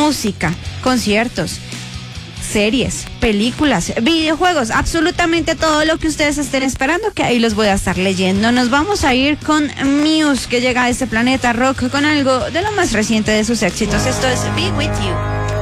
música, conciertos, series, películas, videojuegos, absolutamente todo lo que ustedes estén esperando, que ahí los voy a estar leyendo. Nos vamos a ir con Muse, que llega a este planeta rock con algo de lo más reciente de sus éxitos. Esto es Be With You.